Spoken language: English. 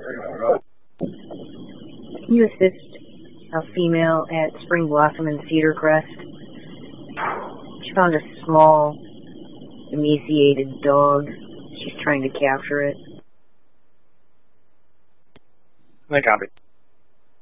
Can you assist a female at Spring Blossom in Cedar Crest? She found a small, emaciated dog. She's trying to capture it. I copy.